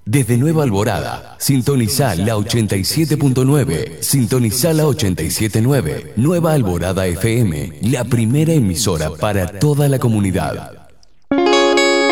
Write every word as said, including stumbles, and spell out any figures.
Desde Nueva Alborada, sintonizá la ochenta y siete punto nueve, sintonizá la ochenta y siete punto nueve, Nueva Alborada F M, la primera emisora para toda la comunidad.